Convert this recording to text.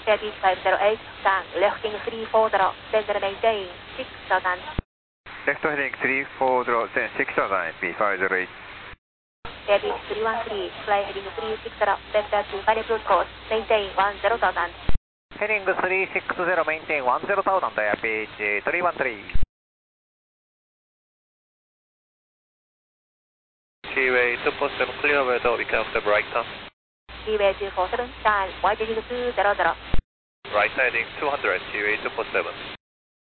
Airbus 508, stand lifting 340, center maintain 6000. Left heading 340, then 6000, B508. Airbus 313, fly heading 360, vector to final approach course, maintain 10,000. Heading 360, maintain 10,000, Airbus 313. Seaway 247, clear weather, we can have right turn. Seaway 247, stand, white heading 200. Right heading 200, Seaway 247.